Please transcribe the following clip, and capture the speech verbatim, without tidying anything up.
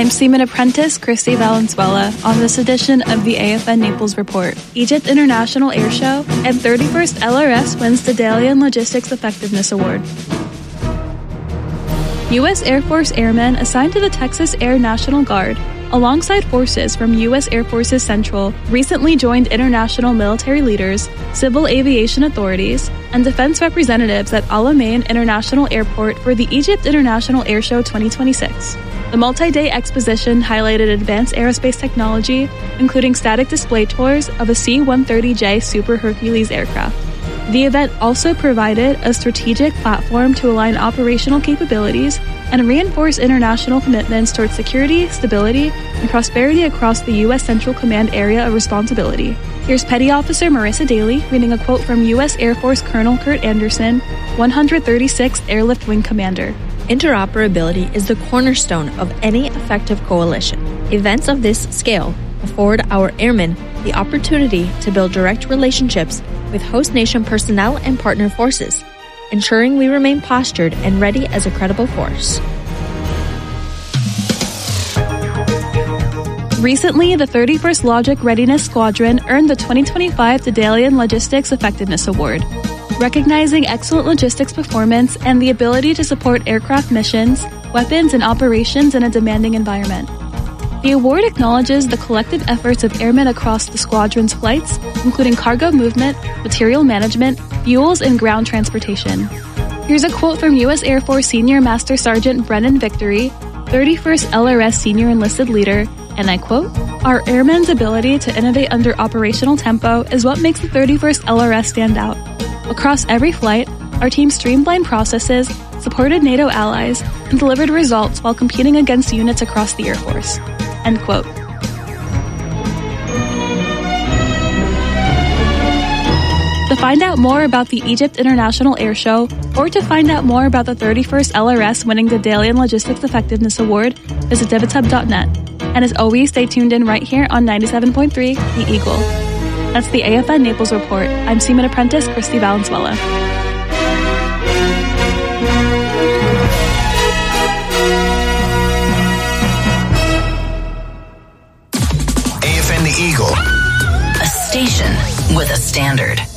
I'm Seaman Apprentice Christy Valenzuela on this edition of the A F N Naples Report. Egypt International Air Show and thirty-first L R S wins the Dalian Logistics Effectiveness Award. U S Air Force airmen assigned to the Texas Air National Guard, alongside forces from U S Air Forces Central, recently joined international military leaders, civil aviation authorities, and defense representatives at Al Alamein International Airport for the Egypt International Air Show twenty twenty-six. The multi-day exposition highlighted advanced aerospace technology, including static display tours of a C one thirty J Super Hercules aircraft. The event also provided a strategic platform to align operational capabilities and reinforce international commitments towards security, stability, and prosperity across the U S Central Command area of responsibility. Here's Petty Officer Marissa Daly reading a quote from U S Air Force Colonel Kurt Anderson, one hundred thirty-sixth Airlift Wing Commander. Interoperability is the cornerstone of any effective coalition. Events of this scale afford our airmen the opportunity to build direct relationships with host nation personnel and partner forces, ensuring we remain postured and ready as a credible force. Recently, the thirty-first Logic Readiness Squadron earned the twenty twenty-five Dalian Logistics Effectiveness Award, recognizing excellent logistics performance and the ability to support aircraft missions, weapons, and operations in a demanding environment. The award acknowledges the collective efforts of airmen across the squadron's flights, including cargo movement, material management, fuels, and ground transportation. Here's a quote from U S Air Force Senior Master Sergeant Brennan Victory, thirty-first L R S Senior Enlisted Leader, and I quote, "Our airmen's ability to innovate under operational tempo is what makes the thirty-first L R S stand out. Across every flight, our team streamlined processes, supported NATO allies, and delivered results while competing against units across the Air Force." End quote. To find out more about the Egypt International Air Show, or to find out more about the thirty-first L R S winning the Dalian Logistics Effectiveness Award, visit divotub dot net. And as always, stay tuned in right here on ninety-seven point three, The Eagle. That's the A F N Naples Report. I'm Seaman Apprentice Christy Valenzuela. A F N The Eagle. A station with a standard.